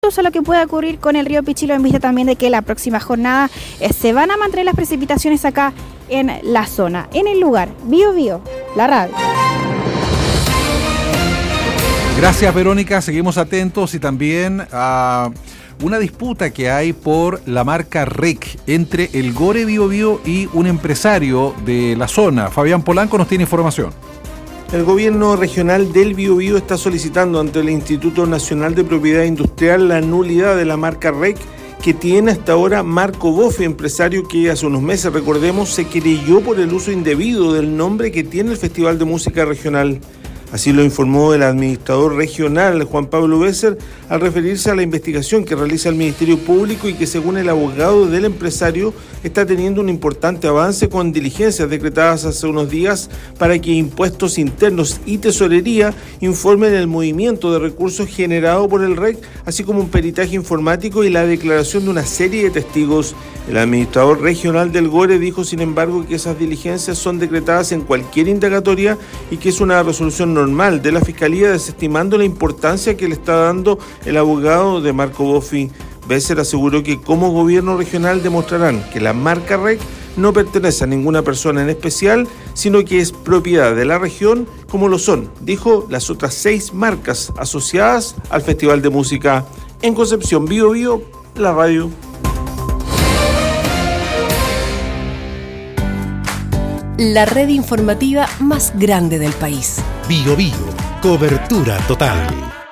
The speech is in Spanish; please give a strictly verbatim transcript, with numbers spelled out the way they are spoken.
atentos a lo que pueda ocurrir con el río Pichilemu, en vista también de que la próxima jornada eh, se van a mantener las precipitaciones acá en la zona. En el lugar, Bio Bio, la radio. Gracias, Verónica. Seguimos atentos y también a una disputa que hay por la marca R E C entre el Gore Bio Bio y un empresario de la zona. Fabián Polanco nos tiene información. El gobierno regional del Biobío está solicitando ante el Instituto Nacional de Propiedad Industrial la nulidad de la marca R E C que tiene hasta ahora Marco Boffi, empresario que hace unos meses, recordemos, se querelló por el uso indebido del nombre que tiene el Festival de Música Regional. Así lo informó el administrador regional, Juan Pablo Besser, al referirse a la investigación que realiza el Ministerio Público y que, según el abogado del empresario, está teniendo un importante avance con diligencias decretadas hace unos días para que Impuestos Internos y Tesorería informen el movimiento de recursos generado por el R E C, así como un peritaje informático y la declaración de una serie de testigos. El administrador regional del Gore dijo, sin embargo, que esas diligencias son decretadas en cualquier indagatoria y que es una resolución normal de la Fiscalía, desestimando la importancia que le está dando el abogado de Marco Boffi. Besser aseguró que como gobierno regional demostrarán que la marca R E C no pertenece a ninguna persona en especial, sino que es propiedad de la región, como lo son, dijo, las otras seis marcas asociadas al Festival de Música. En Concepción, Bio Bio, la radio. La red informativa más grande del país. Bio Bio, cobertura total.